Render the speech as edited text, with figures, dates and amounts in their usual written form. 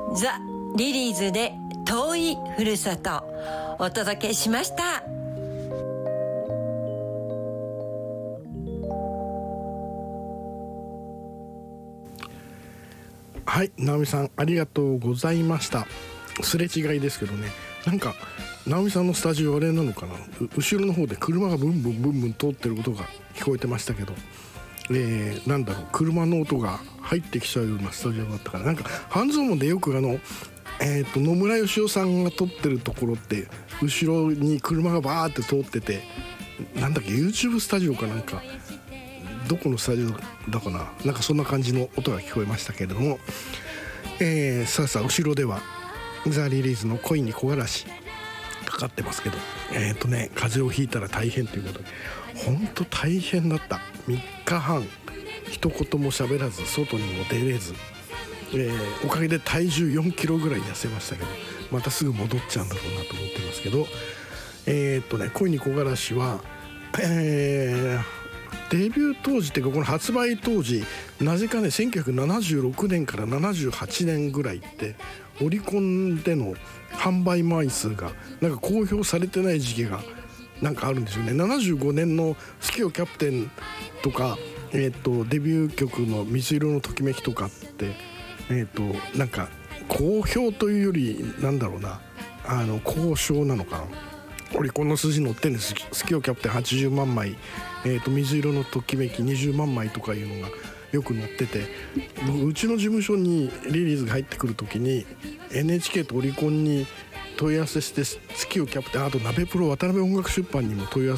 ザ・リリーズで遠いふるさとお届けしました。 はい、直美さんありがとうございました。すれ違いですけどね、なんか直美さんのスタジオあれなのかな、後ろの方で車がブンブンブンブン通ってる音が聞こえてましたけど、なんだろう、車の音が入ってきちゃうようなスタジオだったから、なんか半蔵門でよく野村義雄さんが撮ってるところって後ろに車がバーって通ってて、なんだっけ YouTube スタジオかなんか、どこのスタジオだかな、なんかそんな感じの音が聞こえましたけれども、さあ後ろではザ・リリーズの恋に木枯らしかかってますけど、風邪をひいたら大変ということで、本当大変だった。3日半一言も喋らず外にも出れず、おかげで体重4キロぐらい痩せましたけど、またすぐ戻っちゃうんだろうなと思ってますけど、恋に木枯らしは、デビュー当時っていうか、この発売当時なぜかね、1976年から78年ぐらいってオリコンでの販売枚数がなんか公表されてない時期がなんかあるんですよね。75年の「好きよキャプテン」とか、デビュー曲の「水色のときめき」とかって、なんか公表というよりなんだろうな、交渉なのかな、オリコンの数字載ってるんです「好きよキャプテン」80万枚、水色のときめき20万枚とかいうのがよく載ってて、うちの事務所にリリーズが入ってくる時に NHK とオリコンに問い合わせして「好きよキャプテン」、あと鍋プロ渡辺音楽出版にも問い合わせ